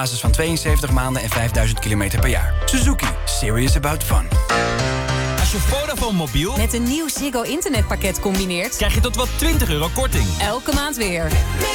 basis van 72 maanden en 5000 kilometer per jaar. Suzuki. Serious about fun. Als je Vodafone mobiel met een nieuw Ziggo internetpakket combineert, krijg je tot wel €20 korting. elke maand weer.